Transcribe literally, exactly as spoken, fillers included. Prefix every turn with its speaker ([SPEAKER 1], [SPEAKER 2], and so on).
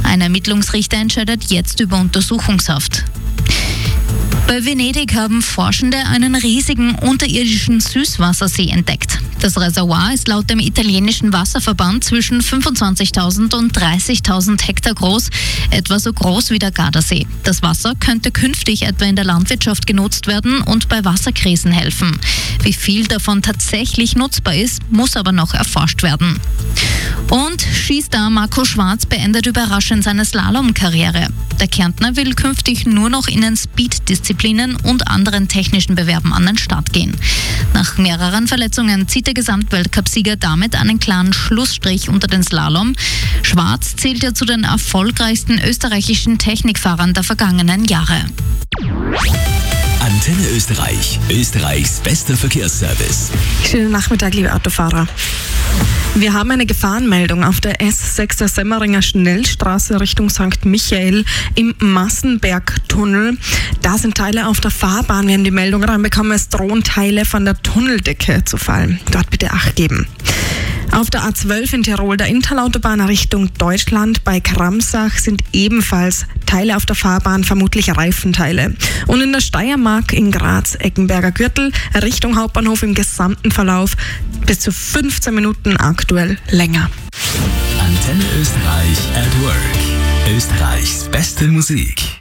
[SPEAKER 1] Ein Ermittlungsrichter entscheidet jetzt über Untersuchungshaft. Bei Venedig haben Forschende einen riesigen unterirdischen Süßwassersee entdeckt. Das Reservoir ist laut dem italienischen Wasserverband zwischen fünfundzwanzigtausend und dreißigtausend Hektar groß, etwa so groß wie der Gardasee. Das Wasser könnte künftig etwa in der Landwirtschaft genutzt werden und bei Wasserkrisen helfen. Wie viel davon tatsächlich nutzbar ist, muss aber noch erforscht werden. Und Skistar Marco Schwarz beendet überraschend seine Slalomkarriere. Der Kärntner will künftig nur noch in den Speed-Disziplinen und anderen technischen Bewerben an den Start gehen. Nach mehreren Verletzungen zieht der Gesamtweltcupsieger damit einen klaren Schlussstrich unter den Slalom. Schwarz zählt ja zu den erfolgreichsten österreichischen Technikfahrern der vergangenen Jahre.
[SPEAKER 2] Antenne Österreich, Österreichs bester Verkehrsservice.
[SPEAKER 3] Schönen Nachmittag, liebe Autofahrer. Wir haben eine Gefahrenmeldung auf der S sechs der Semmeringer Schnellstraße Richtung Sankt Michael im Massenbergtunnel. Da sind Teile auf der Fahrbahn. Wir haben die Meldung reinbekommen, es drohen Teile von der Tunneldecke zu fallen. Dort bitte Acht geben. Auf der A zwölf in Tirol, der Inntalautobahn Richtung Deutschland bei Kramsach, sind ebenfalls Teile auf der Fahrbahn, vermutlich Reifenteile. Und in der Steiermark in Graz, Eckenberger Gürtel, Richtung Hauptbahnhof im gesamten Verlauf bis zu fünfzehn Minuten aktuell länger.
[SPEAKER 2] Antenne Österreich at Work. Österreichs beste Musik.